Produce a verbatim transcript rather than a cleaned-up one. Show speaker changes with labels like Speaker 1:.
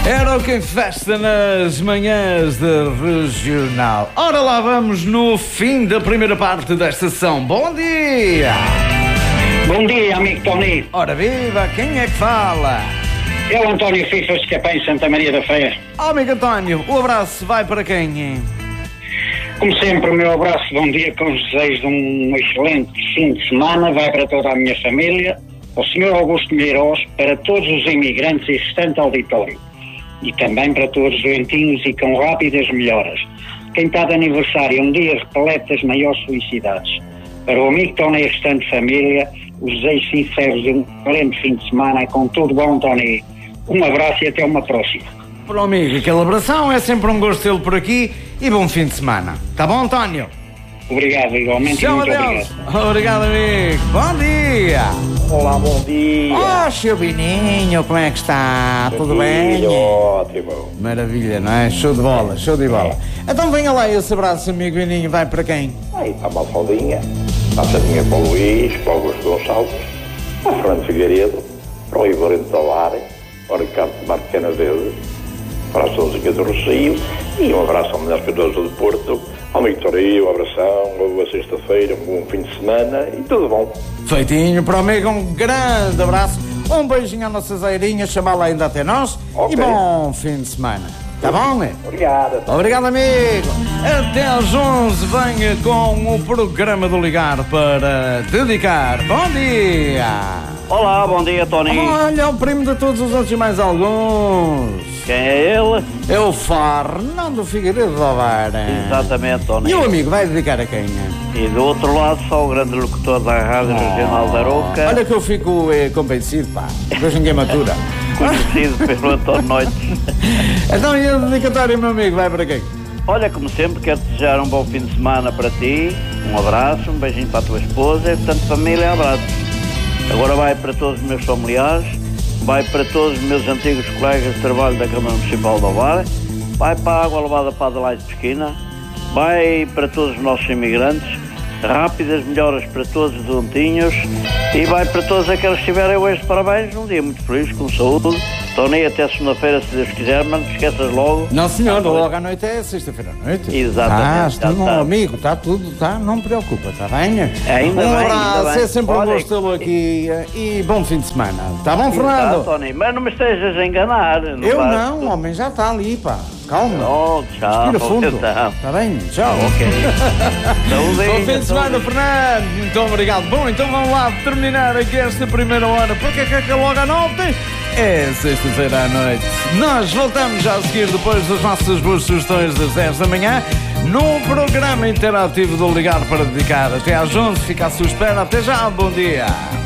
Speaker 1: Era o que festa nas manhãs da Regional. Ora lá vamos no fim da primeira parte desta sessão. Bom dia!
Speaker 2: Bom dia, amigo Tony.
Speaker 1: Ora viva, quem é que fala?
Speaker 2: Eu, António Fifas, de Capém, Santa Maria da Feira.
Speaker 1: Oh, amigo António, o abraço vai para quem, hein?
Speaker 2: Como sempre, o meu abraço, bom dia, com os desejos de um excelente fim de semana, vai para toda a minha família, ao senhor Augusto Milheiros, para todos os imigrantes e restante auditório, e também para todos os doentinhos e com rápidas melhoras. Quem está de aniversário, um dia repleto das maiores felicidades. Para o amigo Tony e a restante família, os desejos sinceros de um excelente fim de semana, com tudo bom, Tony. Um abraço e até uma próxima.
Speaker 1: Para o amigo, aquela abração, é sempre um gosto tê-lo por aqui e bom fim de semana. Tá bom, António?
Speaker 2: Obrigado, igualmente.
Speaker 1: Tchau,
Speaker 2: muito
Speaker 1: adeus.
Speaker 2: obrigado.
Speaker 1: Obrigado, amigo. Bom dia.
Speaker 3: Olá, bom dia.
Speaker 1: Oh, seu Bininho, como é que está? Tudo bem?
Speaker 3: Ótimo.
Speaker 1: Maravilha, não é? Show de bola, show de bola. Então venha lá esse abraço, amigo Bininho, vai para quem?
Speaker 3: Aí está uma faldinha. Passa a minha para o Luís, para o Augusto Gonçalves, para o Fernando Figueiredo, para o Ivorento Tavares, para o Ricardo Marques Canaveses, para a Sonzinha do Rocio e um abraço ao melhor Cardoso do Porto, ao amigo Torio, um abração, uma boa sexta-feira, um bom fim de semana e tudo bom.
Speaker 1: Feitinho para o amigo, um grande abraço, um beijinho à nossa Zairinha, chamá-la ainda até nós
Speaker 3: Ok.
Speaker 1: e bom fim de semana. Tá bom, né?
Speaker 3: Obrigado.
Speaker 1: Obrigado, amigo. Até às onze venha com o programa do Ligar para dedicar. Bom dia.
Speaker 4: Olá, bom dia, Tony.
Speaker 1: Olha, o primo de todos os outros e mais alguns.
Speaker 4: Quem é ele?
Speaker 1: É o Fernando Figueiredo da Vara.
Speaker 4: Exatamente, Tony.
Speaker 1: E o amigo vai dedicar a quem?
Speaker 4: E do outro lado só o grande locutor da Rádio Regional da Arouca,
Speaker 1: Olha que eu fico eh, convencido, pá. Depois ninguém matura.
Speaker 4: conhecido pelo Antônio Noites.
Speaker 1: Então, e a dedicatória, meu amigo, vai para quem?
Speaker 4: Olha, como sempre, quero desejar um bom fim de semana para ti, um abraço, um beijinho para a tua esposa e, portanto, família, abraços. Agora vai para todos os meus familiares, vai para todos os meus antigos colegas de trabalho da Câmara Municipal de Ovar, vai para a água levada para Adelaide de Pesquina, vai para todos os nossos imigrantes, rápidas melhoras para todos os dontinhos e vai para todos aqueles que estiverem hoje de parabéns, um dia muito feliz, com saúde. Tony, até segunda-feira, se Deus quiser, mas não te esqueças logo.
Speaker 1: Não, senhor, logo à noite é sexta-feira à noite.
Speaker 4: Exatamente,
Speaker 1: Ah,
Speaker 4: já
Speaker 1: está bom,
Speaker 4: está.
Speaker 1: amigo, está tudo, está, não me preocupa, está bem?
Speaker 4: Ainda
Speaker 1: um
Speaker 4: bem,
Speaker 1: abraço,
Speaker 4: ainda bem.
Speaker 1: é sempre um
Speaker 4: Olha,
Speaker 1: gosto tê-lo aqui e bom fim de semana. Está bom, Fernando?
Speaker 4: Exato, Tony, mas não me estejas a enganar.
Speaker 1: Eu
Speaker 4: vais-
Speaker 1: não, homem, já está ali, pá. Calma.
Speaker 4: Oh, tchau.
Speaker 1: Respira fundo.
Speaker 4: Então.
Speaker 1: Está bem? Tchau.
Speaker 4: Ok. Saúde.
Speaker 1: Bom fim de semana, Fernando. Muito obrigado. Bom, então vamos lá terminar aqui esta primeira hora. Porque é que é logo à noite? É sexta-feira à noite. Nós voltamos já a seguir depois das nossas boas sugestões das dez da manhã no programa interativo do Ligar para Dedicar. Até às onze, fica à sua espera. Até já, bom dia.